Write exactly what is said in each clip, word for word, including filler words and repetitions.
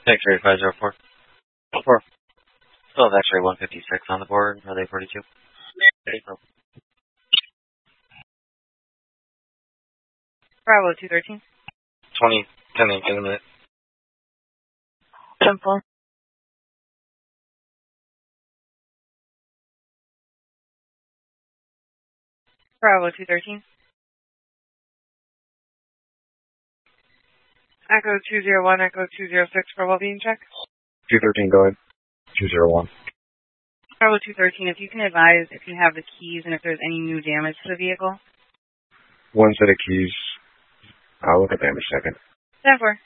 X-ray five zero four. Four. Still have X-ray one fifty-six on the board. Are they forty-two? April. Bravo two thirteen. twenty, ten, in a minute. ten four. Bravo two thirteen. Echo two zero one, Echo two zero six for well-being check. two thirteen, go ahead. two zero one. Bravo two thirteen, if you can advise if you have the keys and if there's any new damage to the vehicle. One set of keys. I'll look at them in a second. ten four.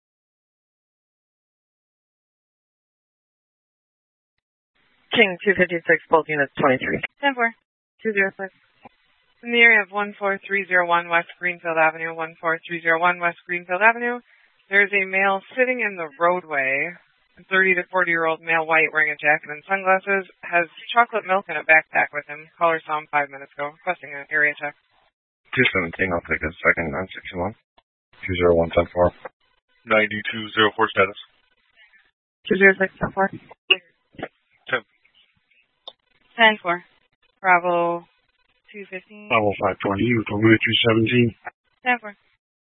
King two fifty-six, both units twenty-three. ten four. two zero six. In the area of one four three zero one West Greenfield Avenue, one four three zero one West Greenfield Avenue, there's a male sitting in the roadway, a thirty to forty year old male, white, wearing a jacket and sunglasses, has chocolate milk in a backpack with him. Caller saw him five minutes ago, requesting an area check. two seventeen, I'll take a second, nine sixty-one. two zero one, ten four. ninety-two zero four status. two zero six, ten four. ten. ten four. Bravo two fifteen. Bravo five twenty, you told me two seventeen. ten four.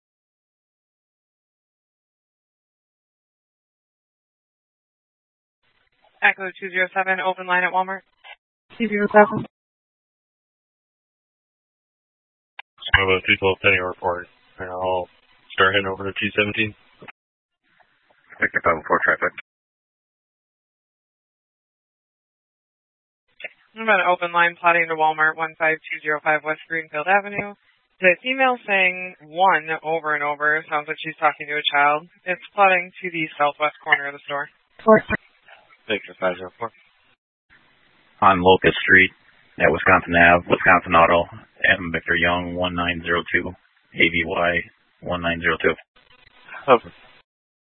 Echo two zero seven, open line at Walmart. two zero seven. Some of those people have pending report. And I'll start heading over to two seventeen. Victor five four traffic. I'm about an open line plotting to Walmart, one five two zero five West Greenfield Avenue. The female saying one over and over. Sounds like she's talking to a child. It's plotting to the southwest corner of the store. Four. Victor five zero four. On Locust Street at Wisconsin Avenue, Wisconsin Auto, M. Victor Young, one nine zero two, A V Y one nine zero two. Okay.